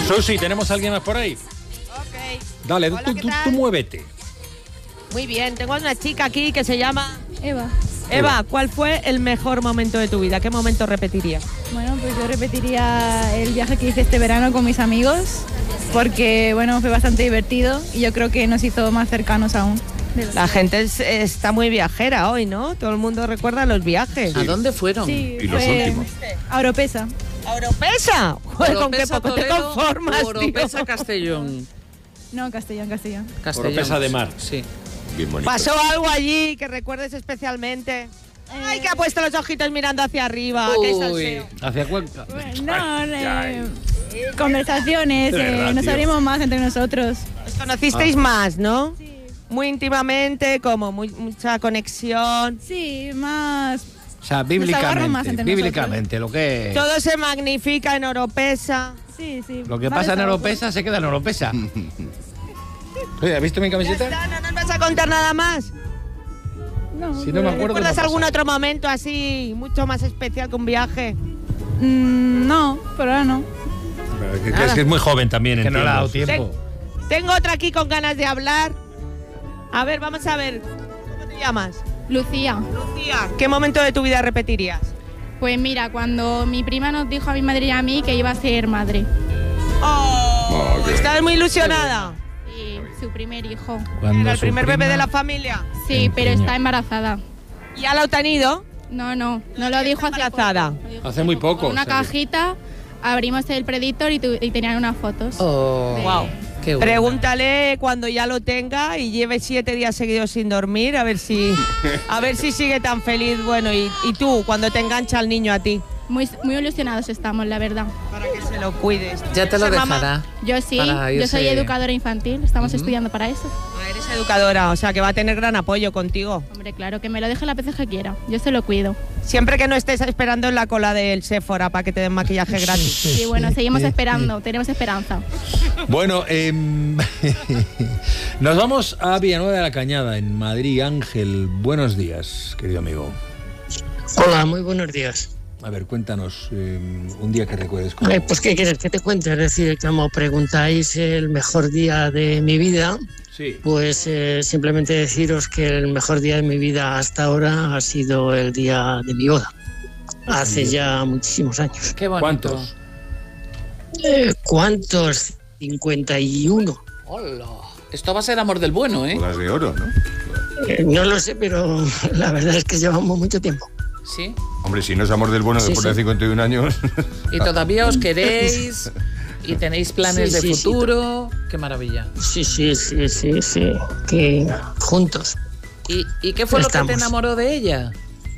Susi, ¿tenemos a alguien más por ahí? Ok. Dale, Hola, tú muévete. Muy bien, tengo a una chica aquí que se llama Eva. Eva. ¿Cuál fue el mejor momento de tu vida? ¿Qué momento repetirías? Bueno, pues yo repetiría el viaje que hice este verano con mis amigos, porque bueno, fue bastante divertido y yo creo que nos hizo más cercanos aún. La gente está muy viajera hoy, ¿no? Todo el mundo recuerda los viajes. ¿A dónde fueron? Sí, Y los últimos. a Oropesa. ¿A Oropesa? Joder, ¿con qué poco te conformas, tío? Oropesa, Castellón. No, Castellón. Oropesa de Mar. Sí. Bien bonito. ¿Pasó algo allí que recuerdes especialmente? Ay, que ha puesto los ojitos mirando hacia arriba. Qué salseo. Hacia Cuenca. Conversaciones, De verdad, nos tío. abrimos más entre nosotros. Os conocisteis más, ¿no? Sí. Muy íntimamente, como mucha conexión. Sí, más. O sea, agarran más entre bíblicamente, lo que Todo se magnifica en Oropesa. Sí. lo que Más pasa en desahogo. Oropesa se queda en Oropesa. Oye, ¿has visto mi Ya camiseta? está, ¿no nos vas a contar nada más? No, Si no me acuerdo. ¿Recuerdas no algún pasa. otro momento así, mucho más especial que un viaje? no, pero ahora no. Es que es muy joven también, que no le ha dado tiempo. Tengo otra aquí con ganas de hablar. A ver, vamos a ver. ¿Cómo te llamas? Lucía, Lucía. ¿Qué momento de tu vida repetirías? pues mira, cuando mi prima nos dijo a mi madre y a mí que iba a ser madre. Oh, qué ¿Estás muy ilusionada? Sí, su primer hijo. Era el primer bebé de la familia. Sí, pero Empeño. está embarazada. ¿Ya lo han tenido? No lo dijo hace Embarazada. poco. Lo dijo Hace muy poco, Con una o sea que- cajita, abrimos el Predictor y tenían unas fotos. Oh, de- Wow. qué bueno. Pregúntale cuando ya lo tenga y lleve 7 días seguidos sin dormir, a ver si sigue tan feliz. Bueno, y tú, cuando te engancha el niño a ti, Muy ilusionados estamos, la verdad. para que se lo cuides. Ya te lo Ser mamá. dejará. Yo sí, Para yo soy irse- educadora infantil, estamos estudiando para eso. Ah, eres educadora, o sea que va a tener gran apoyo contigo. Hombre, claro, que me lo deje las veces que quiera, yo se lo cuido. Siempre que no estés esperando en la cola del Sephora para que te den maquillaje gratis. Y bueno, seguimos esperando, tenemos esperanza. Bueno, nos vamos a Villanueva de la Cañada, en Madrid. Ángel, buenos días, querido amigo. Hola, muy buenos días. A ver, cuéntanos un día que recuerdes. Con... Pues, ¿qué quieres que te cuente? Es decir, como preguntáis el mejor día de mi vida, Sí. pues simplemente deciros que el mejor día de mi vida hasta ahora ha sido el día de mi boda. Hace ya muchísimos años. Qué bonito. ¿Cuántos? ¿Cuántos? 51. Hola. Esto va a ser amor del bueno, ¿eh? Bodas de oro, ¿no? No lo sé, pero la verdad es que llevamos mucho tiempo. Sí. Hombre, si no es amor del bueno Sí, después de sí. 51 años. Y todavía os queréis y tenéis planes Sí, de sí, sí. futuro. Qué maravilla. Sí. Que juntos. ¿Y qué fue lo que Estamos. te enamoró de ella?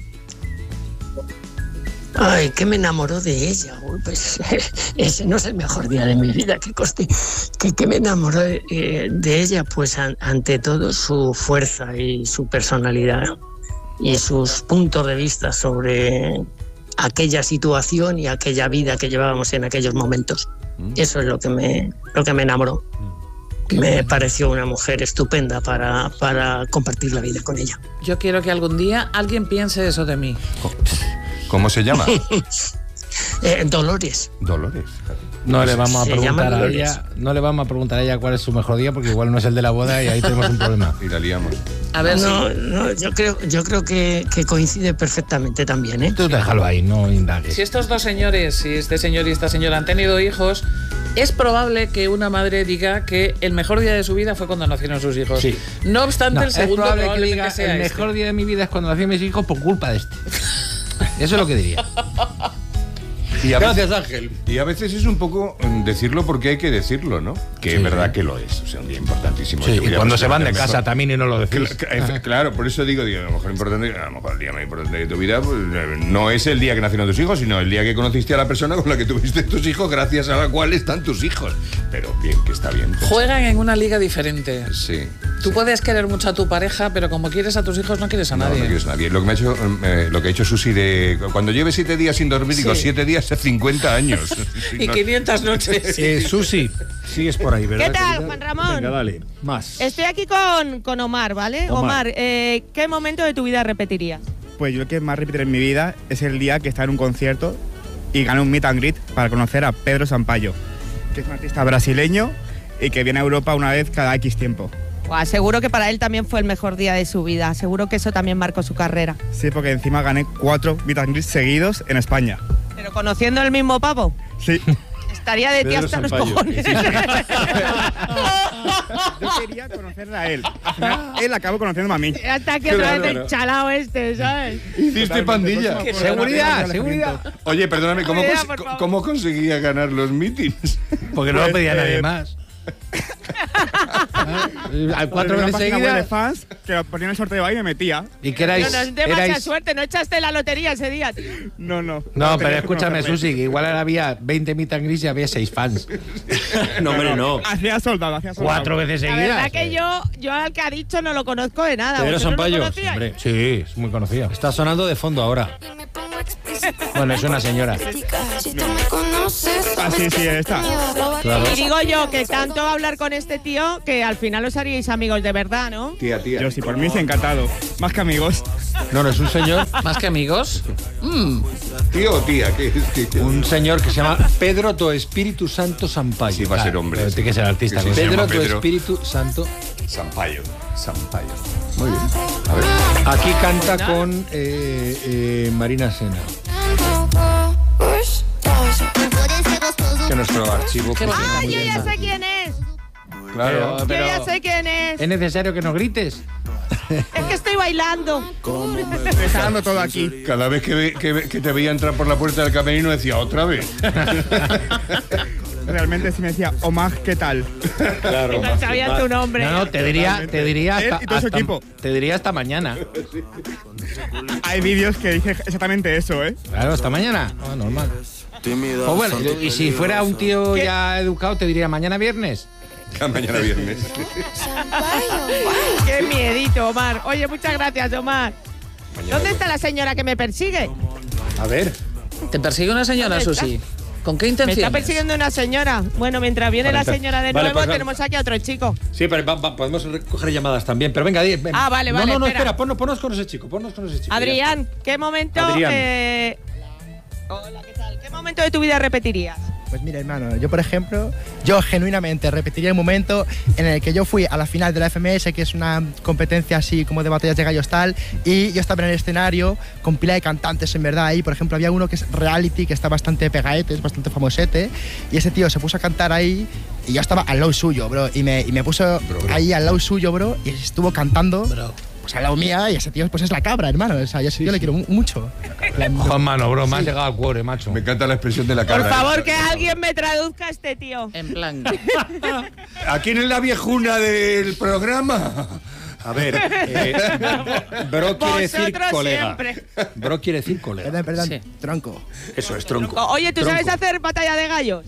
Ay, que me enamoró de ella. Uy, pues ese no es el mejor día de mi vida, que coste. Que me enamoró de ella, pues ante todo su fuerza y su personalidad y sus puntos de vista sobre aquella situación y aquella vida que llevábamos en aquellos momentos. Eso es lo que me enamoró. Me pareció una mujer estupenda para compartir la vida con ella. Yo quiero que algún día alguien piense eso de mí. ¿Cómo se llama? Dolores. Dolores. fíjate. No le vamos a Se preguntar llama a Dolores. ella, no le vamos a preguntar a ella cuál es su mejor día, porque igual no es el de la boda y ahí tenemos un problema. Y la liamos. A ver No, yo creo que coincide perfectamente también, ¿eh? Tú déjalo ahí, no indagues. si estos dos señores, si este señor y esta señora han tenido hijos, es probable que una madre diga que el mejor día de su vida fue cuando nacieron sus hijos. Sí. No obstante, No, el segundo es probable que probablemente diga sea el este. mejor día de mi vida es cuando nací mis hijos por culpa de este. Eso es lo que diría. Y a Gracias, veces, Ángel. Y a veces es un poco decirlo porque hay que decirlo, ¿no? Que Sí. es verdad que lo es. O sea, un día importantísimo. Sí, Yo y voy a cuando se van de mejor. casa también y no lo decís. Claro, por eso digo, a lo mejor el día más importante de tu vida pues, no es el día que nacieron tus hijos, sino el día que conociste a la persona con la que tuviste tus hijos, gracias a la cual están tus hijos. Pero bien, que está bien. Juegan en una liga diferente. Sí. Tú puedes querer mucho a tu pareja, pero como quieres a tus hijos, no quieres a No, nadie. no quieres a nadie. Lo que me ha hecho, lo que ha hecho Susi de cuando lleve 7 días sin dormir, digo, Sí. 7 días es 50 años. Y 500 noches. Susi, sigues por ahí, ¿verdad? ¿Qué tal, querida? Juan Ramón? Venga, dale, más. Estoy aquí con Omar, ¿vale? Omar. Omar, ¿qué momento de tu vida repetirías? Pues yo el que más repetiré en mi vida es el día que estaba en un concierto y gané un meet and greet para conocer a Pedro Sampaio. que es un artista brasileño y que viene a Europa una vez cada X tiempo. Buah, seguro que para él también fue el mejor día de su vida. Seguro que eso también marcó su carrera. Sí, porque encima gané 4 Meet and Greet seguidos en España. Pero conociendo el mismo pavo. Sí. Estaría de ti hasta los cojones. Yo quería conocerle a él. Al final, él acabó conociéndome a mí. Hasta que otra vez el chalao este, ¿sabes? Hiciste pandilla. Seguridad. Oye, perdóname, Seguridad, por favor. ¿cómo conseguía ganar los meetings? Porque no lo Pues, pedía nadie más. Al 4 Una veces página web de seguidas. fans que lo ponían en el sorteo ahí y me metía. ¿Y qué erais? No, no es demasiada suerte, no echaste la lotería ese día, tío. No. No, Tenía pero que escúchame, conocerle. Susi, que igual había 20 meet and greets y había 6 fans. No, hombre, no. Hacía soldado. 4 veces La seguidas. verdad que yo al que ha dicho no lo conozco de nada. Pedro ¿Vosotros lo Sampaio, conocíais? Hombre, sí, es muy conocido. Está sonando de fondo ahora. Bueno, es una señora. Ah, sí, está. Claro. Y digo yo que tanto hablar con este tío que al final os haríais amigos de verdad, ¿no? Tía. Yo sí, por mí sí, encantado. Más que amigos. No, es un señor, Más que amigos. ¿Tío o tía? ¿Qué es tío? un señor que se llama Pedro do Espíritu Santo Sampaio. Sí, va a ser hombre. Pero tiene que ser artista. Que sí ¿no? se Pedro llama do Pedro. Espíritu Santo. Sampaio. Muy bien. A ver. Aquí canta con Marina Sena. Que nuestro archivo Qué funciona ¡Ah, muy yo bien. ya sé quién es! Claro. Yo ya sé quién es. ¿Es necesario que nos grites? Es que estoy bailando. Me está dando todo aquí. Cada vez que te veía entrar por la puerta del camerino decía, ¿otra vez? Realmente sí me decía, Omar, ¿qué tal? Claro. No sabía tu nombre. No, te diría Él y todo su equipo. te diría hasta mañana. Hay vídeos que dicen exactamente eso, ¿eh? Claro, hasta mañana. No, normal. O bueno, y si fuera un tío ya educado, te diría mañana viernes. Mañana viernes. Qué miedito, Omar. Oye, muchas gracias, Omar. ¿Dónde está la señora que me persigue? A ver. ¿Te persigue una señora, ¿Dónde está? Susi? ¿Con qué Me intención? está persiguiendo una señora. Bueno, mientras viene la señora de Vale, nuevo, pues, tenemos aquí a otro chico. Sí, pero podemos coger llamadas también. Pero venga, ven. Ah, vale, vale, No, espera. ponnos con ese chico. Adrián, ¿qué momento? Adrián. Hola, ¿qué tal? ¿Qué momento de tu vida repetirías? Pues mira, hermano, yo por ejemplo, yo genuinamente repetiría el momento en el que yo fui a la final de la FMS, que es una competencia así como de batallas de gallos tal, y yo estaba en el escenario con pila de cantantes en verdad ahí. Por ejemplo, había uno que es Reality, que está bastante pegaete, es bastante famosete, y ese tío se puso a cantar ahí y yo estaba al lado suyo, bro, y me puso ahí al lado suyo, bro, y estuvo cantando. Pues al lado mía, y ese tío pues es la cabra, hermano. O sea, yo le quiero mucho. Juan Mano, bro, me has llegado al cuore, macho. Me encanta la expresión de la cabra. Por favor, que alguien me traduzca a este tío. En plan. ¿A quién es la viejuna del programa? A ver, bro quiere decir Vosotros colega. siempre. Bro quiere decir colega. Perdón, Sí. tronco. Eso es tronco. Oye, ¿tú sabes hacer batalla de gallos?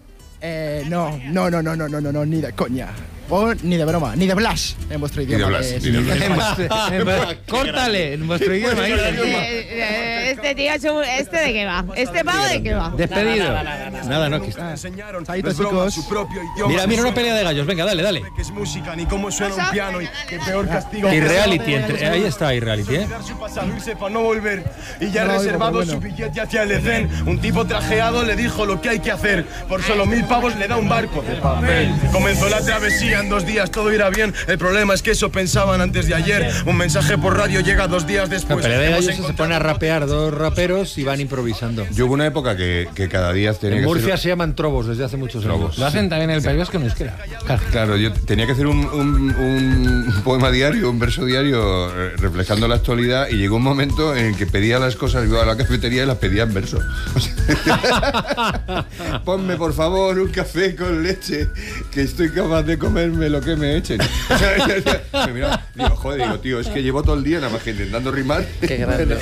No, ni de coña. O ni de broma, ni de Blash en vuestro Ni de idioma. Blas, que es- ni de Blas. Córtale, en vuestro idioma. ahí. Este tío es un... ¿Este de qué va? ¿Este pavo de qué va? Despedido. Nada, no, aquí está. Chaitos, chicos. Mira, una pelea de gallos. Venga, dale. Que es música, ni cómo suena un piano y qué peor castigo. Y reality, ahí está, y reality, ¿eh? Su pasado y sepa no volver. Y ya No, reservado bueno. su billete hacia el Edén. Un tipo trajeado le dijo lo que hay que hacer. Por solo 1000 pavos le da un barco de papel. Comenzó la travesía, en 2 días todo irá bien. El problema es que eso pensaban antes de ayer. Un mensaje por radio llega 2 días La después. pelea de Hemos gallos se pone a rapear dos raperos y van improvisando. Yo hubo una época que cada día tenía En que Murcia hacer... se llaman trobos desde hace muchos años. Trobos. Lo hacen también en el País Vasco en euskera. Claro, yo tenía que hacer un poema diario, un verso diario reflejando la actualidad, y llegó un momento en el que pedía las cosas, iba a la cafetería y las pedía en verso. O sea, ponme por favor un café con leche, que estoy capaz de comerme lo que me echen. O sea, me miraba, digo, joder, digo, tío, es que llevo todo el día nada más que intentando rimar. Qué grande.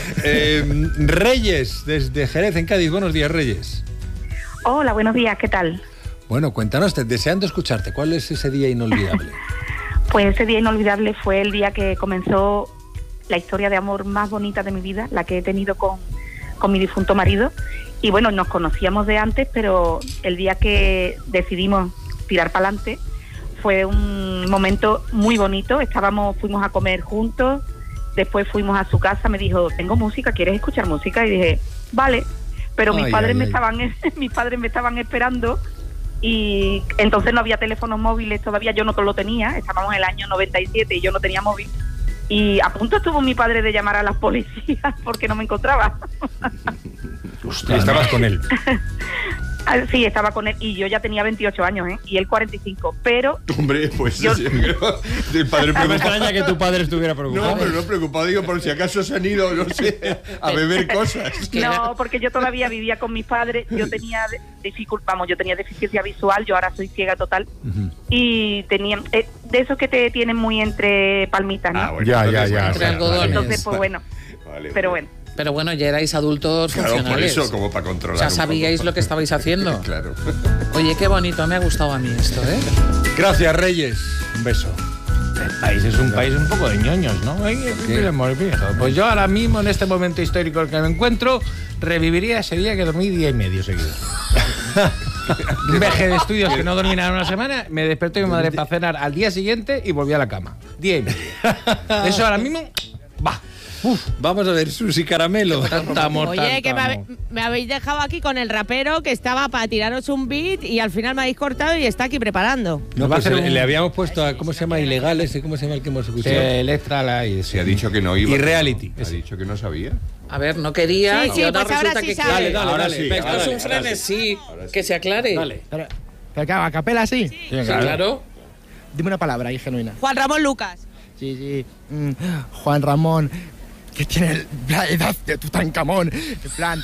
Reyes, desde Jerez, en Cádiz. Buenos días, Reyes. Hola, buenos días, ¿qué tal? Bueno, cuéntanos, deseando escucharte, ¿cuál es ese día inolvidable? Pues ese día inolvidable fue el día que comenzó la historia de amor más bonita de mi vida, la que he tenido con mi difunto marido. Y bueno, nos conocíamos de antes, pero el día que decidimos tirar para adelante fue un momento muy bonito. Fuimos a comer juntos, después fuimos a su casa, me dijo, tengo música, ¿quieres escuchar música? Y dije, vale, pero mis padres me estaban esperando y entonces no había teléfonos móviles todavía, yo no lo tenía, estábamos en el año 97 y yo no tenía móvil. Y a punto estuvo mi padre de llamar a las policías porque no me encontraba. Usted, estabas con él. Sí, estaba con él y yo ya tenía 28 años, y él 45, pero... Hombre, pues yo... el padre no me extraña que tu padre estuviera preocupado. No, pero no preocupado, digo, por si acaso se han ido, no sé, a beber cosas. No, porque yo todavía vivía con mis padres, yo tenía yo tenía deficiencia visual, yo ahora soy ciega total, y tenía de esos que te tienen muy entre palmitas, ¿no? Bueno, ya. Entre algodones. Entonces, pues bueno, pero bueno. Pero bueno, ya erais adultos funcionales. Por eso, como para controlar. O sea, sabíais lo que estabais haciendo. Claro. Oye, qué bonito, me ha gustado a mí esto, ¿eh? Gracias, Reyes. Un beso. El país es un país un poco de ñoños, ¿no? Pues yo ahora mismo, en este momento histórico en el que me encuentro, reviviría ese día que dormí 10 y medio seguido. Un viaje de estudios que no dormí nada una semana, me desperté con mi madre para cenar al día siguiente y volví a la cama. 10 y medio. Eso ahora mismo, va. Vamos a ver, Susi Caramelo. Oye, que me habéis dejado aquí con el rapero que estaba para tiraros un beat y al final me habéis cortado y está aquí preparando. No, pues le habíamos puesto a, ¿cómo se llama? Ilegales, ¿cómo se llama el que hemos escuchado? Electra y se ha dicho que no iba. Y Reality. Ha dicho que no sabía. A ver, no quería. Sí, ahora pues resulta sí que sabe. dale. Ahora sí. Esto es un frenesí. Que se aclare. Dale. Pero claro, a capela sí. Sí, claro. Dime una palabra ahí, genuina. Juan Ramón Lucas. Sí. Juan Ramón, que tiene la edad de Tutankamón. En plan...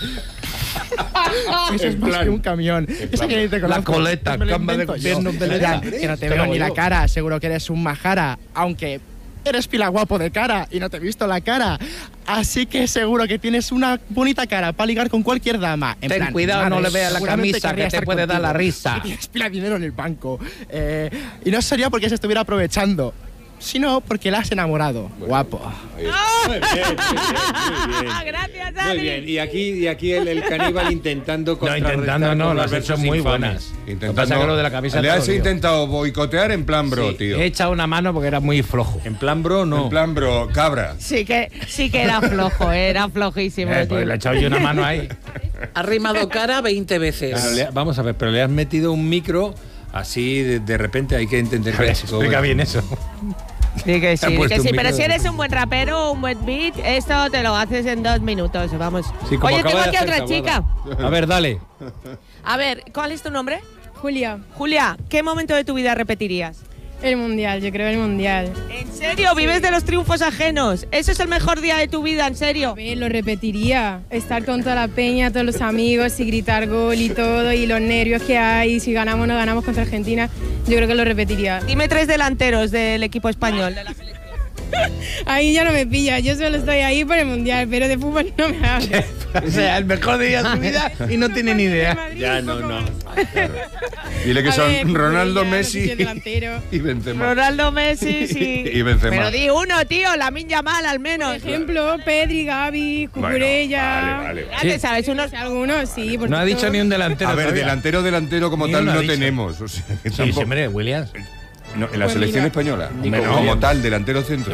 Eso es más que un camión. Esa que dice con la coleta, camba de gobierno que no te veo ni la cara. Seguro que eres un majara, aunque eres pila guapo de cara y no te he visto la cara. Así que seguro que tienes una bonita cara para ligar con cualquier dama. En Ten plan, cuidado, no le veas la seguramente camisa, que querría te estar puede dar la risa. Que tienes pila de dinero en el banco. Y no sería porque se estuviera aprovechando, sino porque la has enamorado. Bueno, guapo. Muy bien. Gracias, Dani. Muy bien. Y aquí el caníbal intentando No, las veces son muy buenas. Intentando lo de la camisa. Le has intentado boicotear en plan bro, tío. He echado una mano porque era muy flojo. En plan bro, no. En plan bro, cabra. Sí que era flojo, era flojísimo. Pues le he echado yo una mano ahí. Ha rimado cara 20 veces. Vamos a ver, pero le has metido un micro así de repente, hay que entender que explica bien eso. Sí, que sí, pero si eres un buen rapero, un buen beat, esto te lo haces en 2 minutos, vamos. Sí, oye, tengo aquí a otra chica. A ver, dale. A ver, ¿cuál es tu nombre? Julia. Julia, ¿qué momento de tu vida repetirías? El mundial, yo creo el mundial. ¿En serio? ¿Vives de los triunfos ajenos? ¿Eso es el mejor día de tu vida, en serio? Lo repetiría. Estar con toda la peña, todos los amigos y gritar gol y todo, y los nervios que hay, si ganamos o no ganamos contra Argentina, yo creo que lo repetiría. Dime 3 delanteros del equipo español, de la selección. Ahí ya no me pilla, yo solo estoy ahí por el mundial, pero de fútbol no me hablo. O sea, el mejor día de su vida y no tiene ni idea. Ya, no. Claro. Dile que son Ronaldo, Messi y Benzema. Ronaldo, Messi, sí. Y Benzema. Pero di uno, tío, Lamine Yamal al menos. Por ejemplo, Pedri, Gavi, Cucurella. Vale. ¿Ya te sabes unos? Algunos, sí. No ha dicho ni un delantero. A ver, todavía. delantero como Ni tal uno no ha dicho. tenemos. O sea, que Sí, tampoco- hombre, Williams. No, en la Pues selección mira. española. Nico Como Williams. tal, delantero centro.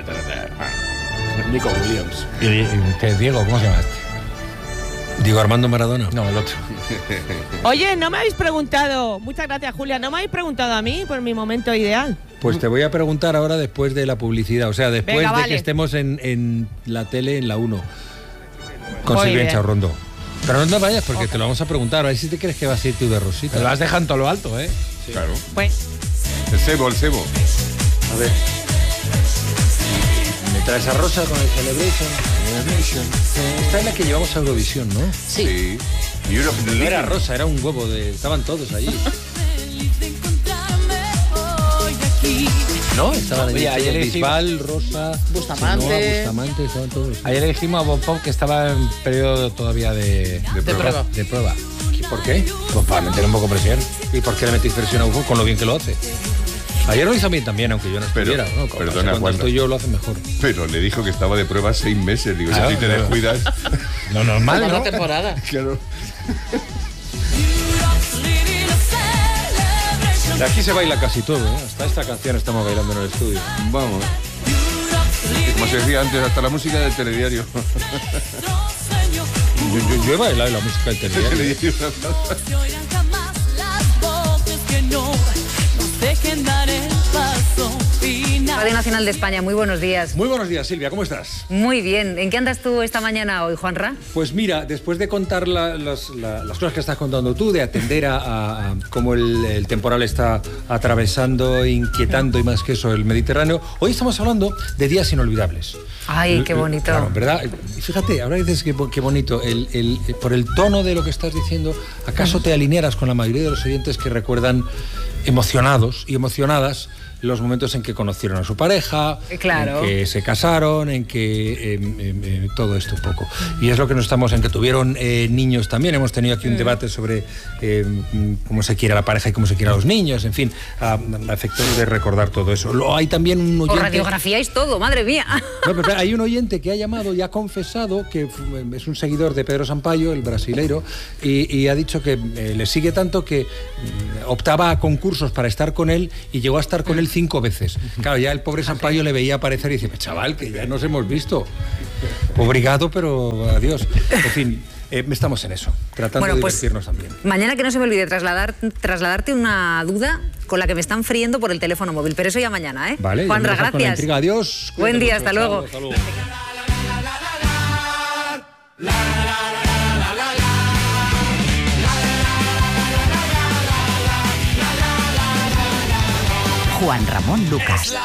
Nico Williams. Y Diego, ¿cómo se llama este? Diego Armando Maradona. No, el otro. Oye, no me habéis preguntado, muchas gracias Julia, no me habéis preguntado a mí por mi momento ideal. Pues te voy a preguntar ahora después de la publicidad, o sea, después Venga, de vale. que estemos en la tele, en la 1, con Muy Silvia bien. Charrondo. Pero no te vayas porque te lo vamos a preguntar, a ver si te crees que vas a ir tú de Rosita. Te lo has dejado en todo lo alto, ¿eh? Claro. Pues, El cebo. A ver. Me traes a Rosa con el Celebration. Esta es la que llevamos a Eurovisión, ¿no? Sí. Europe, No era Rosa, era un huevo de... Estaban todos allí. ¿No? Estaban allí. Oye, ayer le Bisbal, Rosa, Bustamante. Ainhoa, Bustamante, estaban todos. Ayer le dijimos a Bob Pop que estaba en periodo todavía de prueba. De prueba. ¿Por qué? Pues para meter un poco presión. ¿Y por qué le metís presión a Ufo con lo bien que lo hace? Ayer lo hizo bien también, aunque yo no estuviera. ¿no? Perdona, cuando Juan. estoy yo lo hace mejor. Pero le dijo que estaba de prueba 6 meses. Digo, Claro, si te claro. descuidas. Lo normal, Toda ¿no? la temporada. Claro. De aquí se baila casi todo, ¿eh? Hasta esta canción estamos bailando en el estudio. Vamos. Como se decía antes, hasta la música del telediario. Yo he bailado la música del telediario. Nacional de España. Muy buenos días. Muy buenos días, Silvia, ¿cómo estás? Muy bien. ¿En qué andas tú esta mañana hoy, Juanra? Pues mira, después de contar las cosas que estás contando tú, de atender a cómo el temporal está atravesando, inquietando y más que eso el Mediterráneo, hoy estamos hablando de días inolvidables. Ay, qué bonito. Claro, ¿verdad? Y fíjate, ahora dices que bonito, por el tono de lo que estás diciendo, ¿acaso te alinearás con la mayoría de los oyentes que recuerdan emocionados y emocionadas los momentos en que conocieron a su pareja, claro, en que se casaron, en que todo esto un poco? Y es lo que no estamos, en que tuvieron niños también. Hemos tenido aquí un debate sobre cómo se quiere a la pareja y cómo se quiere a los niños, en fin, a efectos de recordar todo eso. Hay también un oyente... Os radiografiáis todo, madre mía. No, pero hay un oyente que ha llamado y ha confesado que es un seguidor de Pedro Sampaio, el brasileiro, y ha dicho que le sigue tanto que optaba a concursos para estar con él y llegó a estar con él 5 veces. Claro, ya el pobre Sampaio le veía aparecer y dice, chaval, que ya nos hemos visto. Obrigado, pero adiós. En fin, estamos en eso, tratando de divertirnos también. Mañana que no se me olvide trasladarte una duda con la que me están friendo por el teléfono móvil, pero eso ya mañana, ¿eh? Vale, Juanra, gracias. Con la intriga. Adiós. Buen día, hasta luego. Hasta luego. Juan Ramón Lucas.